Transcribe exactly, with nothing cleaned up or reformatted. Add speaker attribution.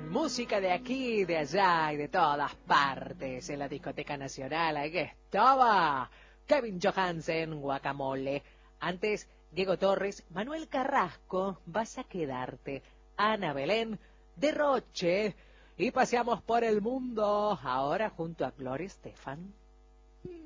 Speaker 1: música de aquí, de allá y de todas partes. En la discoteca nacional, ahí estaba Kevin Johansen, Guacamole. Antes, Diego Torres, Manuel Carrasco, Vas a quedarte, Ana Belén, Derroche. Y paseamos por el mundo, ahora junto a Gloria Estefan.